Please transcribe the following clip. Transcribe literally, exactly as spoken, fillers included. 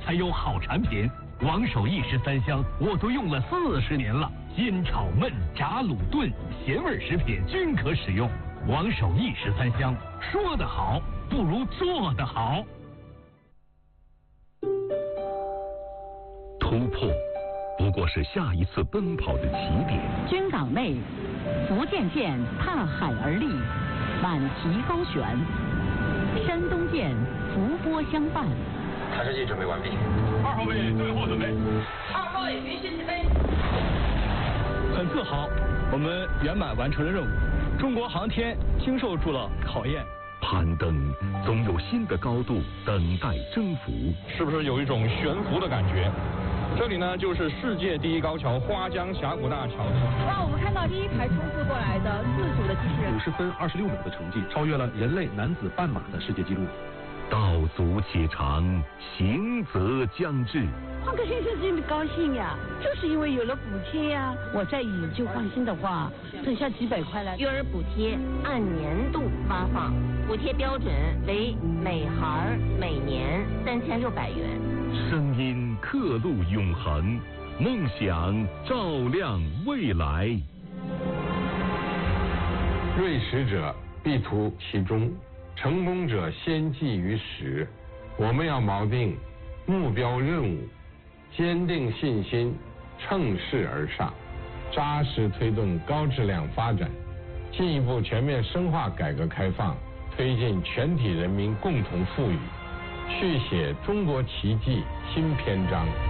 才有好产品。王守义十三香我都用了四十年了，煎炒焖炸卤炖咸味食品均可使用。王守义十三香，说得好不如做得好。 突破不过是下一次奔跑的起点。 军港内，福建舰踏海而立，满旗高悬；山东舰伏波相伴。 探视器准备完毕。 二号位最后准备。 二号位云行起飞。 很自豪，我们圆满完成了任务。中国航天经受住了考验。 攀登总有新的高度等待征服。 是不是有一种悬浮的感觉？这里呢，就是世界第一高桥花江峡谷大桥。 哇，我们看到第一排冲刺过来的自主的机器人， 五十分二十六秒的成绩，超越了人类男子半马的世界纪录。 道阻且长，行则将至。 换个先生真的高兴呀，就是因为有了补贴呀。我再以旧换新的话，省下几百块来。 育儿补贴按年度发放，补贴标准为每孩每年三千六百元。 声音刻录永恒，梦想照亮未来。 锐识者必图其中，成功者先记于始。我们要锚定目标任务，坚定信心，乘势而上，扎实推动高质量发展，进一步全面深化改革开放，推进全体人民共同富裕，续写中国奇迹新篇章。